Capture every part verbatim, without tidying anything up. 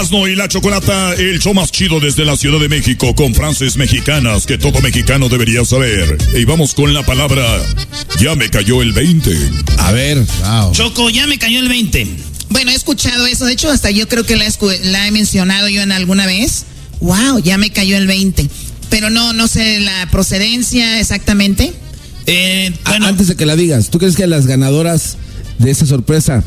Erasmo y la Chocolata, el show más chido desde la Ciudad de México, con frases mexicanas que todo mexicano debería saber. Y vamos con la palabra, ya me cayó el veinte. A ver, wow. Choco, ya me cayó el veinte. Bueno, he escuchado eso, de hecho hasta yo creo que la he, la he mencionado yo en alguna vez. Wow, ya me cayó el veinte. Pero no, no sé la procedencia exactamente. Eh, bueno. Antes de que la digas, ¿tú crees que a las ganadoras de esa sorpresa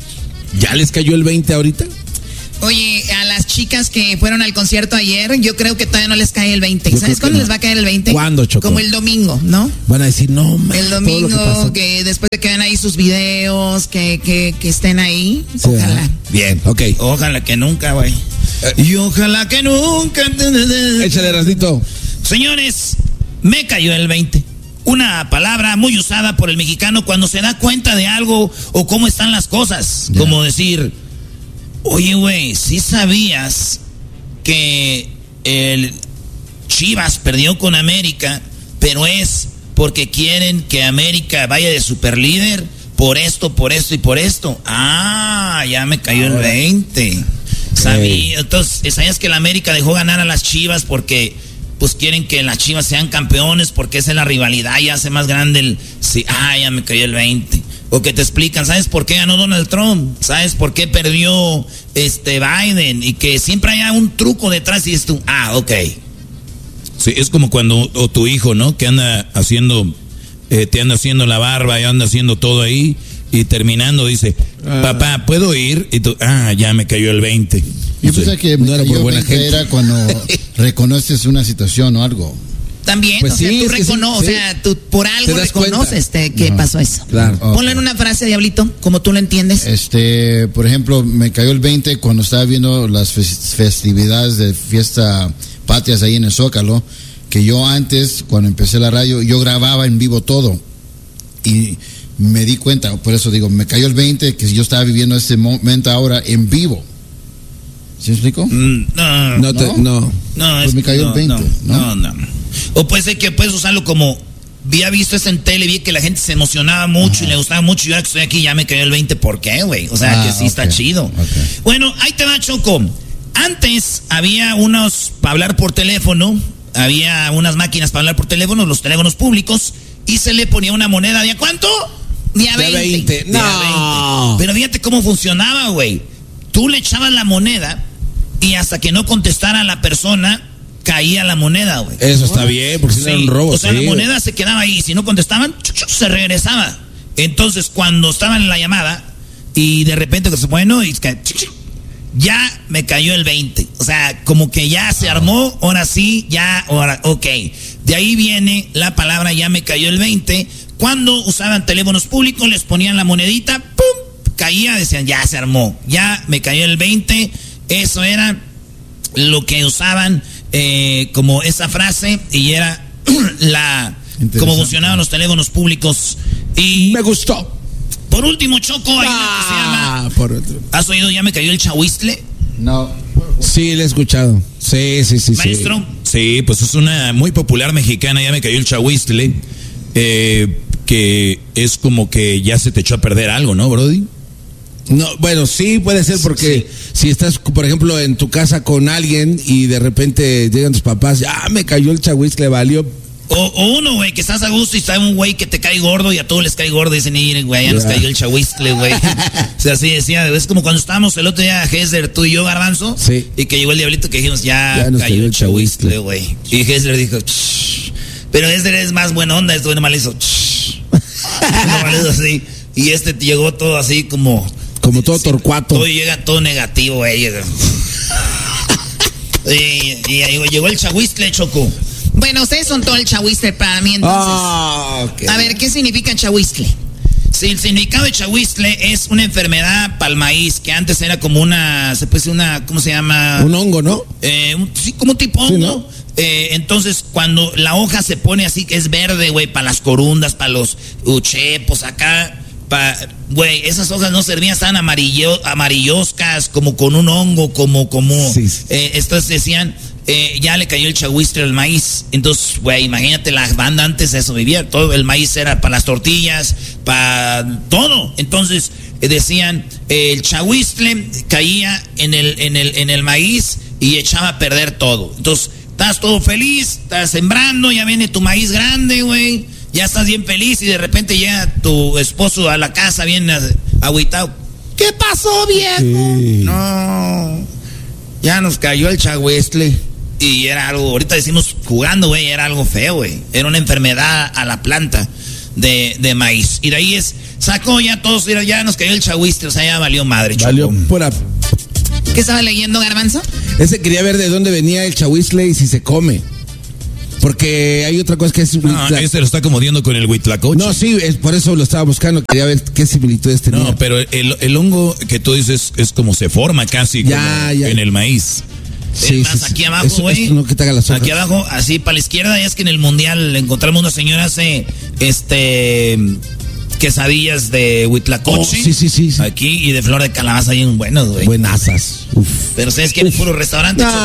ya les cayó el veinte ahorita? Oye, a las chicas que fueron al concierto ayer, yo creo que todavía no les cae el veinte. Yo ¿Sabes cuándo no. les va a caer el veinte? ¿Cuándo, Choco? Como el domingo, ¿no? Van a decir, no, man, el domingo, que, que después de que vean ahí sus videos, que, que, que estén ahí, sí, ojalá. Bien, ok. Ojalá que nunca, güey. Eh. Y ojalá que nunca. Échale, Erasnito. Señores, me cayó el veinte. Una palabra muy usada por el mexicano cuando se da cuenta de algo o cómo están las cosas. Yeah. Como decir, oye, güey, ¿sí sabías que el Chivas perdió con América, pero es porque quieren que América vaya de superlíder? Por esto, por esto y por esto. Ah, ya me cayó el veinte. Sabía, entonces, ¿sabías que la América dejó ganar a las Chivas porque pues quieren que las Chivas sean campeones porque esa es la rivalidad y hace más grande el... Sí, ah, ya me cayó el veinte. O que te explican, ¿sabes por qué ganó Donald Trump? ¿Sabes por qué perdió este Biden? Y que siempre haya un truco detrás y dices tú, ah, ok. Sí, es como cuando o tu hijo, ¿no? Que anda haciendo, eh, te anda haciendo la barba y anda haciendo todo ahí y terminando dice, ah. papá, ¿puedo ir? Y tú, ah, ya me cayó el veinte. Yo pensé que no era por buena gente. Era cuando reconoces una situación o algo. También, pues o sea, sí, tú reconoces, sí, o sea, tú por algo reconoces que no. pasó eso. Claro. Ponlo Okay. en una frase, Diablito, como tú lo entiendes. Este, por ejemplo, me cayó el veinte cuando estaba viendo las festividades de fiesta patrias ahí en el Zócalo, que yo antes, cuando empecé la radio, yo grababa en vivo todo. Y me di cuenta, por eso digo, me cayó el veinte que yo estaba viviendo este momento ahora en vivo. ¿Sí me explico? Mm, no, no, te, no. no. Pues es, me cayó no, el veinte. No, no, no. O puede ser que puedes usarlo como, había visto esto en tele, vi que la gente se emocionaba mucho. Ajá. Y le gustaba mucho, y ahora que estoy aquí ya me cayó el veinte. ¿Por qué, güey? O sea, ah, que sí okay. está chido. Okay. Bueno, ahí te va, Choco. Antes había unos para hablar por teléfono, había unas máquinas para hablar por teléfono, los teléfonos públicos, y se le ponía una moneda de ¿a cuánto? De a veinte. veinte. No. De a veinte. Pero fíjate cómo funcionaba, güey. Tú le echabas la moneda y hasta que no contestara la persona, caía la moneda, güey. Eso está bien, porque si sí. no era un robo. O sea, sí. la moneda se quedaba ahí y si no contestaban, se regresaba. Entonces, cuando estaban en la llamada y de repente, bueno, y ya me cayó el veinte. O sea, como que ya se armó, ahora sí, ya, ahora, ok. De ahí viene la palabra ya me cayó el veinte. Cuando usaban teléfonos públicos, les ponían la monedita, ¡pum! Caía, decían, ya se armó, ya me cayó el veinte. Eso era lo que usaban eh, como esa frase y era la como funcionaban los teléfonos públicos. Y me gustó. Por último, Choco, hay ah, una que se llama, por otro. ¿Has oído ya me cayó el chahuistle? No. Sí, le he escuchado. Sí, sí, sí. Maestro. Sí, pues es una muy popular mexicana, ya me cayó el chahuistle, eh, que es como que ya se te echó a perder algo, ¿no, Brody? No, bueno, sí puede ser porque sí. Si estás, por ejemplo, en tu casa con alguien y de repente llegan tus papás, ah, me cayó el chahuistle, valió. O, o uno, güey, que estás a gusto y está un güey que te cae gordo y a todos les cae gordo y dicen, miren, güey, ya nos cayó el chahuistle, güey. O sea, así decía, es como cuando estábamos el otro día, Hesler, tú y yo, Garbanzo, sí. Y que llegó el diablito que dijimos, ya, ya nos cayó, cayó el chahuistle, güey. Y Hesler dijo, shh. Pero Hesler es más buena onda, esto nomás le hizo, shh. Nomás le hizo así. Y este llegó todo así como... Como todo sí, torcuato. Todo llega todo negativo, güey. y, y ahí llegó el chahuistle, Choco. Bueno, ustedes son todo el chahuistle para mí, entonces. Oh, okay. A ver, ¿qué significa chahuistle? Sí, el significado de chahuistle es una enfermedad para el maíz, que antes era como una, se puede decir una, ¿cómo se llama? Un hongo, ¿no? Eh, un, sí, como un tipo hongo. Sí, ¿no? Eh, entonces, cuando la hoja se pone así, que es verde, güey, para las corundas, para los uchepos, acá... Güey, esas hojas no servían, estaban amarillo, amarilloscas, como con un hongo, como, como, sí, sí. Eh, estos decían eh, ya le cayó el chahuistle al maíz. Entonces, güey, imagínate, la banda antes de eso vivía. Todo el maíz era para las tortillas, para todo. Entonces, eh, decían, eh, el chahuistle caía en el, en, el, en el maíz y echaba a perder todo. Entonces, estás todo feliz, estás sembrando, ya viene tu maíz grande, güey. Ya estás bien feliz y de repente llega tu esposo a la casa bien agüitado. ¿Qué pasó, viejo? Sí. No, ya nos cayó el chahuistle. Y era algo, ahorita decimos jugando, güey, era algo feo, güey. Era una enfermedad a la planta de, de maíz. Y de ahí es, sacó ya todos, ya nos cayó el chahuistle, o sea, ya valió madre, Choco. Valió pura. ¿Qué estaba leyendo, Garbanzo? Ese quería ver de dónde venía el chahuistle y si se come. Porque hay otra cosa que es... No, este lo está acomodiando con el huitlacoche. No, sí, es por eso lo estaba buscando. Quería ver qué similitudes tenía. No, pero el, el hongo que tú dices es como se forma casi ya, como ya. en el maíz. Sí, es más, sí, aquí sí. abajo, güey. No, aquí abajo, así para la izquierda, ya es que en el mundial encontramos una señora hace este quesadillas de huitlacoche. Oh, sí, sí, sí, sí. Aquí y de flor de calabaza bien buenos, güey. Buenazas. Uf. Pero ustedes quieren puro restaurante. No.